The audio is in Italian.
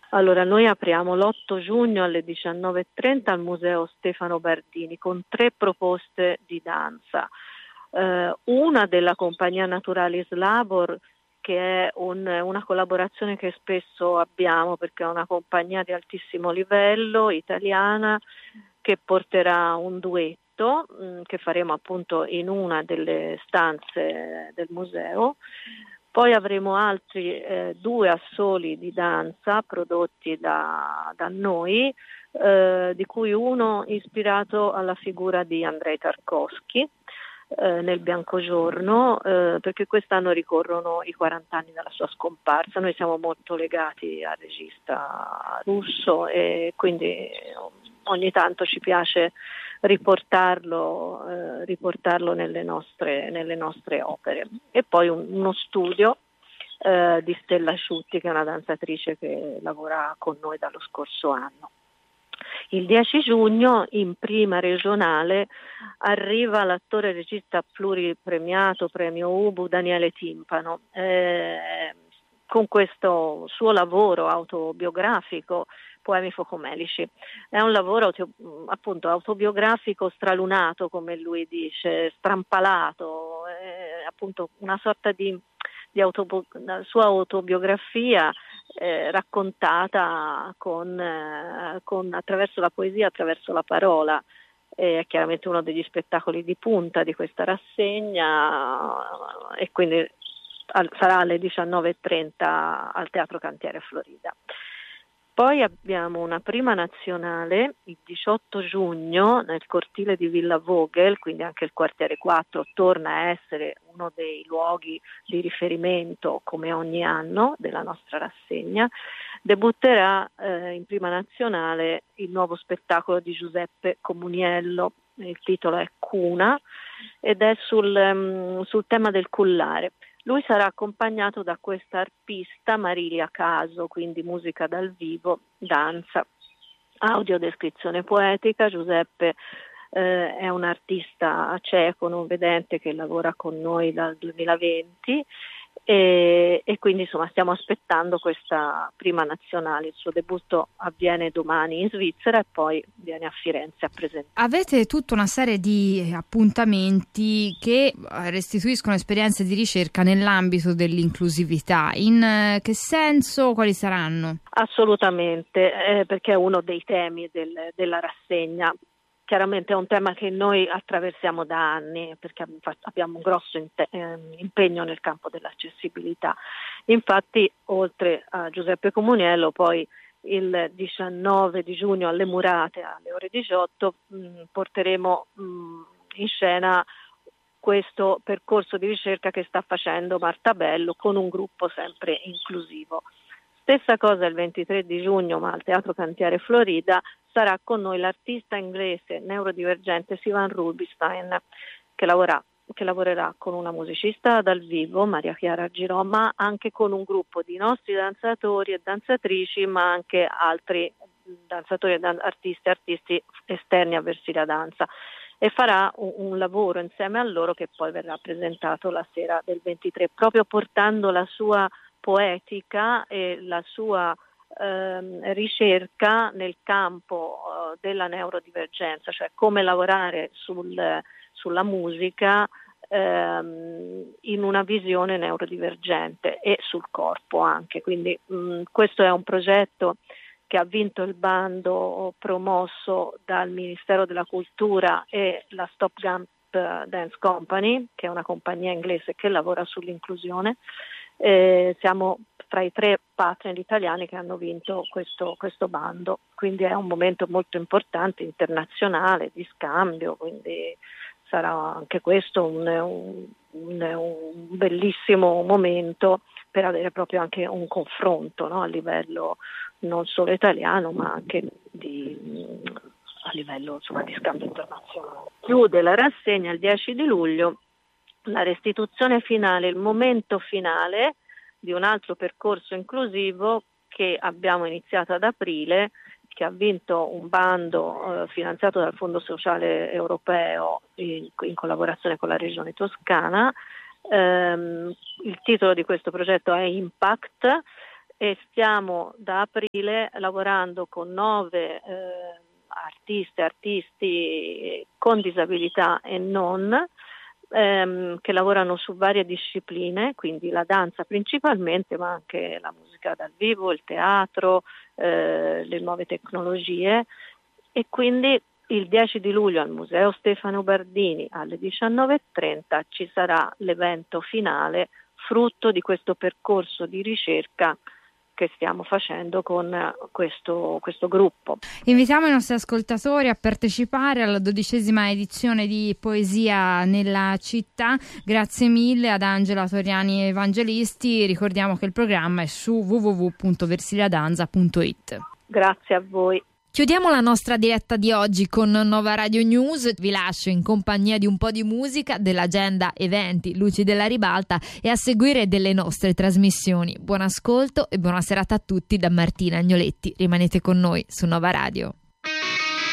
Allora, noi apriamo l'8 giugno alle 19:30 al Museo Stefano Bardini con 3 proposte di danza. Una della Compagnia Naturalis Labor, che è una collaborazione che spesso abbiamo perché è una compagnia di altissimo livello italiana che porterà un duetto che faremo appunto in una delle stanze del museo. Poi avremo altri 2 assoli di danza prodotti da noi, di cui uno ispirato alla figura di Andrei Tarkovsky nel Biancogiorno, perché quest'anno ricorrono i 40 anni dalla sua scomparsa. Noi siamo molto legati al regista russo e quindi ogni tanto ci piace riportarlo nelle nostre opere. E poi uno studio di Stella Asciutti, che è una danzatrice che lavora con noi dallo scorso anno. Il 10 giugno in prima regionale arriva l'attore e regista pluripremiato premio Ubu Daniele Timpano. Con questo suo lavoro autobiografico Poemi focomelici. È un lavoro appunto autobiografico stralunato, come lui dice, strampalato, appunto una sorta di sua autobiografia raccontata attraverso la poesia, attraverso la parola. È chiaramente uno degli spettacoli di punta di questa rassegna e quindi sarà alle 19:30 al Teatro Cantiere Florida. Poi abbiamo una prima nazionale il 18 giugno nel cortile di Villa Vogel, quindi anche il quartiere 4 torna a essere uno dei luoghi di riferimento come ogni anno della nostra rassegna. Debutterà in prima nazionale il nuovo spettacolo di Giuseppe Comuniello, il titolo è Cuna ed è sul tema del cullare. Lui sarà accompagnato da questa arpista Marilia Caso, quindi musica dal vivo, danza, audiodescrizione poetica. Giuseppe è un artista cieco, non vedente, che lavora con noi dal 2020 e quindi insomma stiamo aspettando questa prima nazionale. Il suo debutto avviene domani in Svizzera e poi viene a Firenze a presentare. Avete tutta una serie di appuntamenti che restituiscono esperienze di ricerca nell'ambito dell'inclusività. In che senso? Quali saranno? Assolutamente, perché è uno dei temi della rassegna. Chiaramente è un tema che noi attraversiamo da anni perché abbiamo un grosso impegno nel campo dell'accessibilità. Infatti, oltre a Giuseppe Comuniello, poi il 19 di giugno alle Murate alle ore 18 porteremo in scena questo percorso di ricerca che sta facendo Marta Bello con un gruppo sempre inclusivo. Stessa cosa il 23 di giugno, ma al Teatro Cantiere Florida, sarà con noi l'artista inglese neurodivergente Sivan Rubinstein, che lavorerà con una musicista dal vivo, Maria Chiara Girò, ma anche con un gruppo di nostri danzatori e danzatrici, ma anche altri danzatori e artisti esterni a Versilia Danza. E farà un lavoro insieme a loro che poi verrà presentato la sera del 23, proprio portando la sua poetica e la sua ricerca nel campo della neurodivergenza, cioè come lavorare sulla musica in una visione neurodivergente e sul corpo anche. Quindi questo è un progetto che ha vinto il bando promosso dal Ministero della Cultura e la Stop Gump Dance Company, che è una compagnia inglese che lavora sull'inclusione. Siamo tra i 3 partner italiani che hanno vinto questo bando, quindi è un momento molto importante internazionale di scambio, quindi sarà anche questo un bellissimo momento per avere proprio anche un confronto, no? A livello non solo italiano ma anche a livello insomma, di scambio internazionale. Chiude la rassegna il 10 di luglio la restituzione finale, il momento finale di un altro percorso inclusivo che abbiamo iniziato ad aprile, che ha vinto un bando finanziato dal Fondo Sociale Europeo in collaborazione con la Regione Toscana. Il titolo di questo progetto è Impact e stiamo da aprile lavorando con 9 artisti con disabilità e non, che lavorano su varie discipline, quindi la danza principalmente, ma anche la musica dal vivo, il teatro, le nuove tecnologie, e quindi il 10 di luglio al Museo Stefano Bardini alle 19:30 ci sarà l'evento finale, frutto di questo percorso di ricerca che stiamo facendo con questo gruppo. Invitiamo i nostri ascoltatori a partecipare alla 12ª edizione di Poesia nella città. Grazie mille ad Angela Toriani Evangelisti. Ricordiamo che il programma è su www.versiliadanza.it. Grazie a voi. Chiudiamo la nostra diretta di oggi con Nova Radio News. Vi lascio in compagnia di un po' di musica, dell'agenda eventi Luci della Ribalta e a seguire delle nostre trasmissioni. Buon ascolto e buona serata a tutti da Martina Agnoletti. Rimanete con noi su Nova Radio.